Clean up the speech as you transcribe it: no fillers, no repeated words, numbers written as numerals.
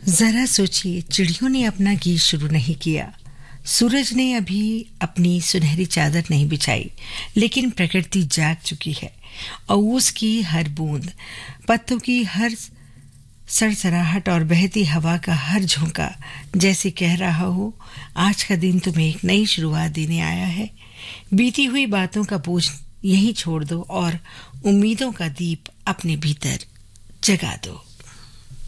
जरा सोचिए, चिड़ियों ने अपना गीत शुरू नहीं किया, सूरज ने अभी अपनी सुनहरी चादर नहीं बिछाई, लेकिन प्रकृति जाग चुकी है और उसकी हर बूंद, पत्तों की हर सरसराहट और बहती हवा का हर झोंका जैसे कह रहा हो, आज का दिन तुम्हें एक नई शुरुआत देने आया है। बीती हुई बातों का बोझ यहीं छोड़ दो और उम्मीदों का दीप अपने भीतर जगा दो।